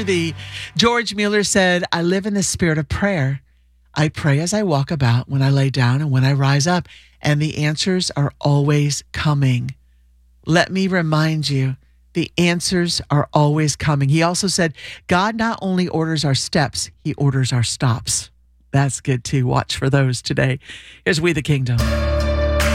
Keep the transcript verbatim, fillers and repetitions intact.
honor thee. George Mueller said, I live in the spirit of prayer. I pray as I walk about, when I lay down and when I rise up, and the answers are always coming. Let me remind you, the answers are always coming. He also said, God not only orders our steps, he orders our stops. That's good too. Watch for those today. Here's We the Kingdom.